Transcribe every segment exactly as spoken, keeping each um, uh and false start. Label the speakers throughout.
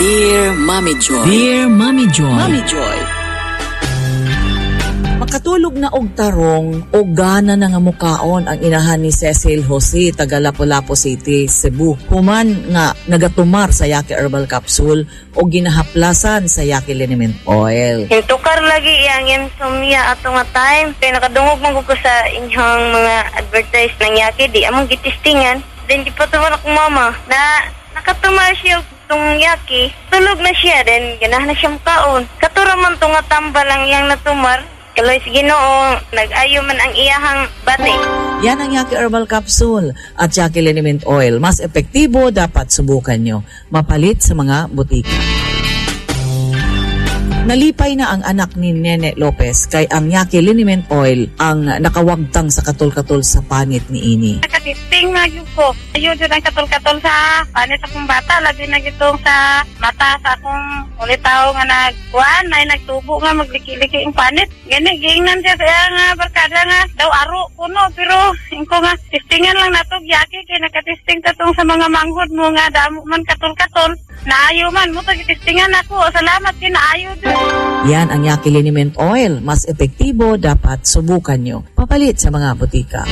Speaker 1: Dear Mommy Joy.
Speaker 2: Dear Mommy Joy.
Speaker 1: Mommy Joy.
Speaker 2: Makatulog na og tarong o gana na nga mukaon ang inahan ni Cecil Jose taga Lapu-Lapu City, Cebu. Human nga nagatumar sa Yaki Herbal Capsule o ginahaplasan sa Yaki Liniment Oil.
Speaker 3: Hintukar lagi yang insomnia ato nga time. Kaya nakadungog man ko sa inyong mga advertise ng Yaki. Di among gitistingan. Then di pa tumar akong mama na nakatumar siya itong Yaki. Tulog na siya. Then ganahan na siya mukaon. Katura man itong nga tamba lang yang natumar. Kaloy sige Ginoo, nag-ayo man ang iyahang bati.
Speaker 2: Yan ang Yaki Herbal Capsule at Yaki Liniment Oil. Mas epektibo, dapat subukan nyo. Mapalit sa mga butika. Nalipay na ang anak ni Nene Lopez kay ang Yaki Liniment Oil ang nakawagtang sa katol-katol sa panit ni Ini.
Speaker 3: Nakatisting na yun ko. Ayun yun ang katol-katol sa panit akong bata. Labi na gitong sa mata sa akong ulitaw nga nagkuhan. Ay nagtubo nga magliki-liki ang panit. Gani, giingnan siya kaya nga barkada nga daw aro kuno. Pero yung ko nga tistingan lang na ito Yaki kaya nakatisting katong sa mga manghod mo nga damo man katol-katol. Naayo man mo tagitistingan ako. Salamat kinaayo doon.
Speaker 2: Yan ang Yaki Liniment Oil. Mas epektibo, dapat subukan nyo. Papalit sa mga butika.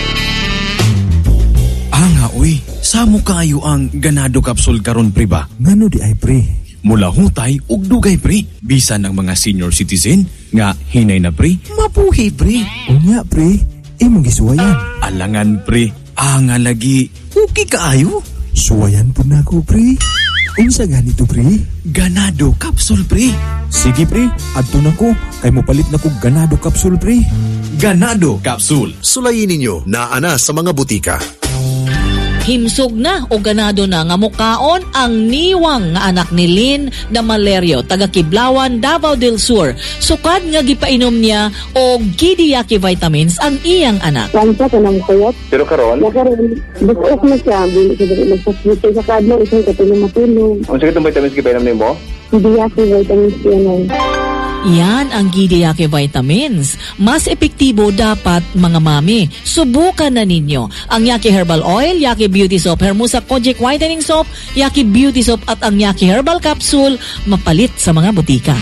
Speaker 4: Ah nga uy, samo kayo ang ganado capsule karon pre ba?
Speaker 5: Ngano di ay pre?
Speaker 4: Mula hutay ug dugay pre. Bisan ng mga senior citizen nga hinay na pre, mabuhi pre.
Speaker 5: Unya pre, imong gisuwayan.
Speaker 4: Alangan pre, ah nga lagi, okay kaayo.
Speaker 5: Suwayan po na ako pre. Unsa ganito pre?
Speaker 4: Ganado capsule pre.
Speaker 5: Sige pre, adto na ko. Kay mo palit na ko ganado capsule pre.
Speaker 4: Ganado capsule.
Speaker 6: Sulayin ninyo na ana sa mga butika.
Speaker 2: Himsog na o ganado na nga mukaon ang niwang nga anak ni Lynn na Malerio, taga Kiblawan, Davao del Sur. Sukad nga gipainom niya o Gidiyaki vitamins ang iyang anak.
Speaker 7: Kansa ka ng kuyot.
Speaker 8: Pero karon?
Speaker 7: Nakaroon, bukos na siya. Bili siya dali magsaswito sa kadlo. Isang katulong matulog.
Speaker 8: Ang sakit ng vitamins gipainom ni mo?
Speaker 7: Gidiyaki vitamins yan.
Speaker 2: Yan ang Gidiyaki vitamins. Mas epektibo dapat mga mami. Subukan na ninyo ang Yaki Herbal Oil, Yaki Beauty Soap, Hermosa Kojic Whitening Soap, Yaki Beauty Soap at ang Yaki Herbal Capsule. Mapalit sa mga butika.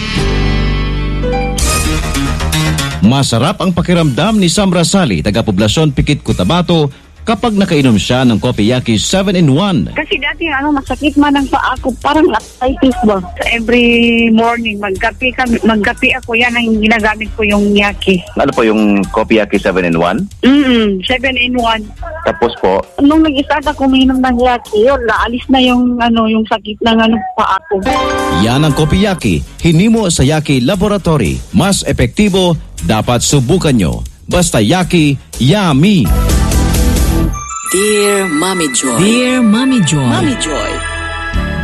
Speaker 9: Masarap ang pakiramdam ni Sam Rasali, taga-poblasyon Pikit, Cotabato, kapag nakainom siya ng Coffee Yaki seven in one.
Speaker 7: Kasi dati ano, masakit man ang paa ko. Parang arthritis ba? Every morning, magkapi, kami, magkapi ako. Yan ang ginagamit ko yung Yaki.
Speaker 8: Ano po yung Coffee Yaki seven in one?
Speaker 7: Mm-mm, seven in one.
Speaker 8: Tapos po?
Speaker 7: Nung nag-start ako uminom ng Yaki, yun, naalis na yung, ano, yung sakit ng ano, paa ko.
Speaker 9: Yan ang Coffee Yaki. Hinimo sa Yaki Laboratory. Mas epektibo, dapat subukan nyo. Basta Yaki, yummy!
Speaker 1: Dear Mommy Joy.
Speaker 2: Dear Mommy Joy.
Speaker 1: Mommy Joy.